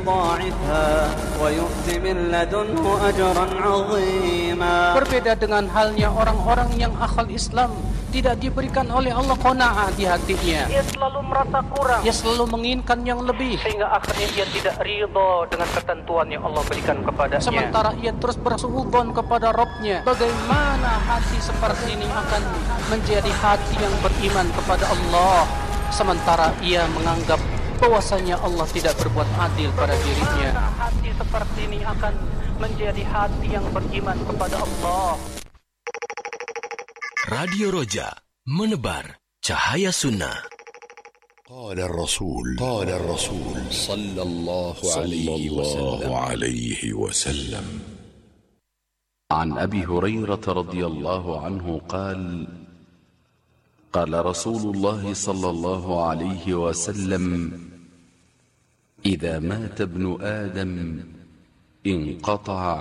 يضاعفها ويؤت من لدنه أجرا عظيما. Berbeda dengan halnya orang-orang yang akal Islam, tidak diberikan oleh Allah qanaah di hatinya. Ia selalu merasa kurang, ia selalu menginginkan yang lebih, sehingga akhirnya ia tidak ridha dengan ketentuan yang Allah berikan kepadanya. Sementara ia terus bersuudzon kepada Rabb-nya. Bagaimana hati seperti ini akan menjadi hati yang beriman kepada Allah, sementara ia menganggap bahwasanya Allah tidak berbuat adil pada dirinya. Hati seperti ini akan menjadi hati yang beriman kepada Allah. Radio Roja menebar cahaya sunnah. قال الرسول صلى الله عليه وسلم عن أبي هريرة رضي الله عنه قال قال رسول الله صلى الله عليه وسلم إذا مات ابن آدم انقطع